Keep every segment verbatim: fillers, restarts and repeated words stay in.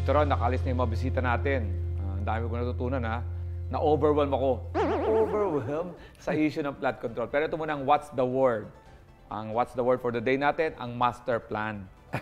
Tito Ron, nakalis na yung mga bisita natin. Ah, ang dami ko natutunan ha. Na-overwhelm ako. Overwhelm sa issue ng flood control. Pero ito muna ang what's the word. Ang what's the word for the day natin, ang master plan.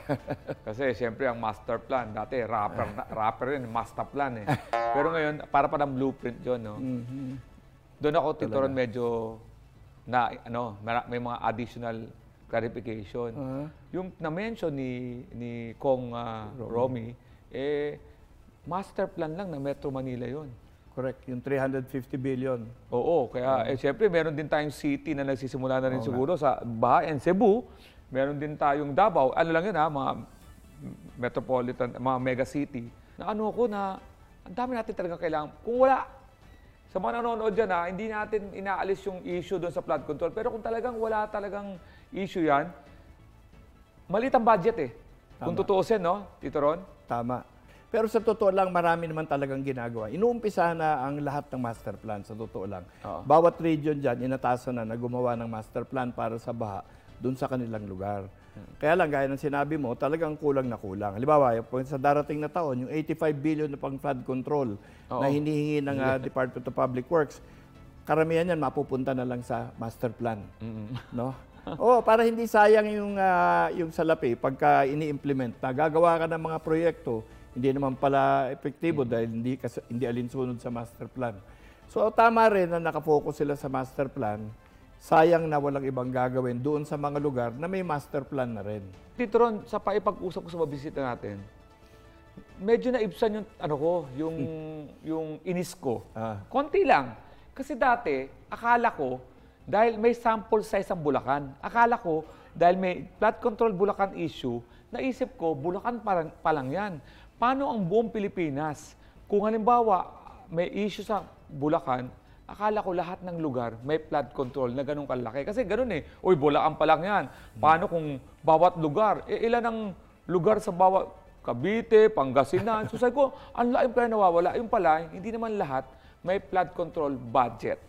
Kasi siyempre ang master plan, dati rapper, rapper rin, master plan eh. Pero ngayon, para pa ng blueprint yun, no? Mm-hmm. Doon ako, Tito Ron, medyo na, ano, may mga additional clarification. Uh-huh. Yung na-mention ni, ni Kong uh, Romy, eh, master plan lang na Metro Manila yun. Correct, yung three hundred fifty billion. Oo, kaya uh-huh. eh, siyempre meron din tayong city na nagsisimula na rin oh, siguro nga. Sa Baha and Cebu. Meron din tayong Davao. Ano lang yun ha, mga metropolitan, mga mega city. Na ano ko na, ang dami natin talaga kailangan. Kung wala, sa mga nanonood dyan ha, hindi natin inaalis yung issue doon sa flood control. Pero kung talagang wala talagang issue yan, maliit ang budget eh. Tama. Kung tutuusin, no, Tito Ron? Tama. Pero sa totoo lang, marami naman talagang ginagawa. Inuumpisa na ang lahat ng master plan, sa totoo lang. Oo. Bawat region dyan, inatasan na na gumawa ng master plan para sa baha doon sa kanilang lugar. Hmm. Kaya lang, gaya ng sinabi mo, talagang kulang na kulang. Halimbawa, sa darating na taon, yung eighty-five billion na pang flood control Oo. na hinihingi ng uh, Department of Public Works, karamihan yan mapupunta na lang sa master plan. Mm-hmm. No? Oo, para hindi sayang yung, uh, yung salapi pagka ini-implement. Nagagawa ka ng mga proyekto, hindi naman pala epektibo mm-hmm. dahil hindi, kasi, hindi alinsunod sa master plan. So, tama rin na nakafocus sila sa master plan. Sayang na walang ibang gagawin doon sa mga lugar na may master plan na rin. Tito Ron, sa paipag-usap ko sa mabisita natin, medyo naibsan yung, ano ko, yung, hmm. yung inis ko. Ah. Konti lang. Kasi dati, akala ko, dahil may sample size ang Bulacan, akala ko, dahil may flood control Bulacan issue, naisip ko, Bulacan pa, pa lang yan. Paano ang buong Pilipinas? Kung halimbawa, may issue sa Bulacan, akala ko lahat ng lugar may flood control na ganun kalaki. Kasi ganun eh. Uy, Bulacan pa lang yan. Paano kung bawat lugar? Eh, ilan ang lugar sa bawat Cavite, Pangasinan? So sabi ko, ang laking pala nawawala. Yung pala, hindi naman lahat may flood control budget.